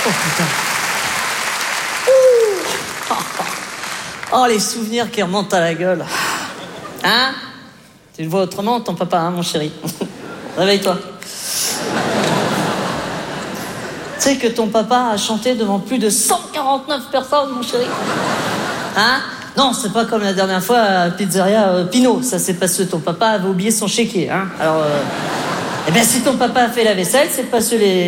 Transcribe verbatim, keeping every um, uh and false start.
Oh putain. Ouh. Oh, les souvenirs qui remontent à la gueule. Hein? Tu le vois autrement, ton papa, hein, mon chéri? Réveille-toi. Tu sais que ton papa a chanté devant plus de cent quarante-neuf personnes, mon chéri? Hein? Non, c'est pas comme la dernière fois à Pizzeria euh, Pinot. Ça, c'est parce que ton papa avait oublié son chéquier, hein? Alors, euh... eh bien, si ton papa a fait la vaisselle, c'est parce que les...